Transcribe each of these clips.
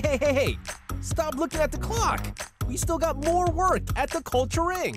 Hey! Stop looking at the clock! We still got more work at the Culture Inc.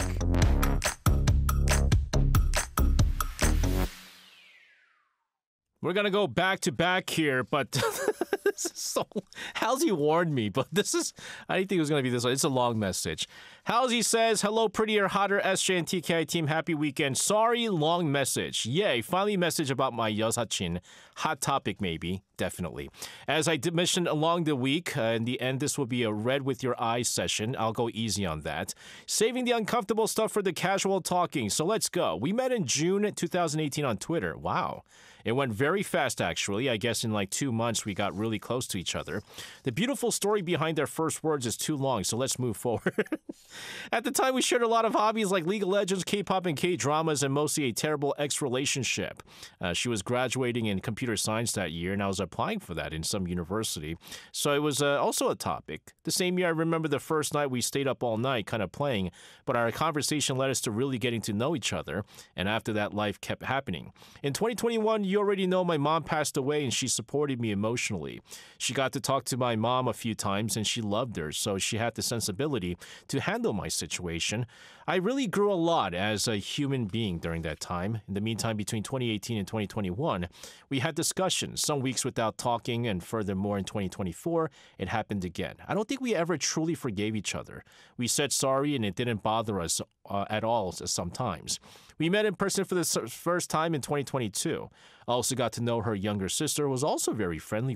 We're gonna go back to back here, but this is so. Halsey warned me, but I didn't think it was gonna be this one. It's a long message. Halsey says, "Hello, prettier, hotter SJ and TKI team. Happy weekend. Sorry, long message. Yay, finally message about my 여사친. Hot topic, maybe. Definitely. As I did mention along the week, in the end, this will be a read with your eyes session. I'll go easy on that. Saving the uncomfortable stuff for the casual talking. So let's go. We met in June 2018 on Twitter. Wow. It went very fast, actually. I guess in like 2 months, we got really close to each other. The beautiful story behind their first words is too long, so let's move forward. At the time, we shared a lot of hobbies like League of Legends, K-pop, and K-dramas, and mostly a terrible ex-relationship. She was graduating in computer science that year, and I was applying for that in some university. So it was also a topic. The same year, I remember the first night we stayed up all night kind of playing, but our conversation led us to really getting to know each other, and after that, life kept happening. In 2021, you already know my mom passed away, and she supported me emotionally. She got to talk to my mom a few times, and she loved her, so she had the sensibility to handle my situation. I really grew a lot as a human being during that time. In the meantime, between 2018 and 2021, we had discussions, some weeks without talking, and furthermore, in 2024, it happened again. I don't think we ever truly forgave each other. We said sorry, and it didn't bother us at all sometimes. We met in person for the first time in 2022. I also got to know her younger sister, who was also very friendly